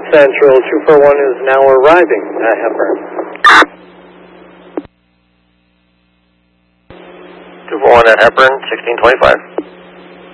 Central 241 is now arriving at Hepburn. 241 at Hepburn, 1625.